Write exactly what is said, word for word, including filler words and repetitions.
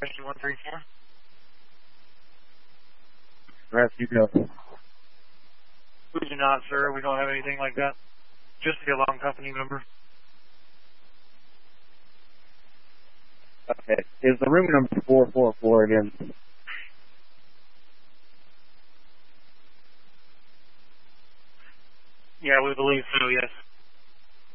one three four. Rescue go. We do not, sir. We don't have anything like that. Just the alarm company number. Okay. Is the room number four four four again? Yeah, we believe so, yes.